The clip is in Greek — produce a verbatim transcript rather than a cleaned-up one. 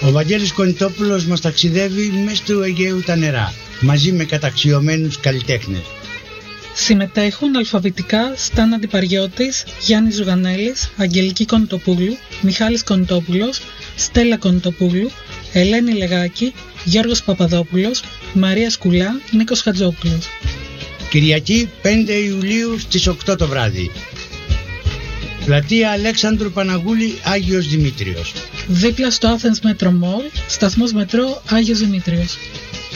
Ο Βαγγέλης Κονιτόπουλος μας ταξιδεύει μέσα του Αιγαίου τα νερά, μαζί με καταξιωμένους καλλιτέχνες. Συμμετέχουν αλφαβητικά Στάν Αντιπαριώτης, Γιάννης Ζουγανέλης, Αγγελική Κονιτοπούλου, Μιχάλης Κονιτόπουλος, Στέλλα Κονιτοπούλου, Ελένη Λεγάκη, Γιώργος Παπαδόπουλος, Μαρία Σκουλά, Νίκος Χατζόπουλος. Κυριακή πέντε Ιουλίου στις οκτώ το βράδυ. Πλατεία Αλέξανδρου Παναγούλη, Άγιος Δημήτριος. Δίπλα στο Athens Metro Mall, σταθμός μετρό Άγιος Δημήτριος.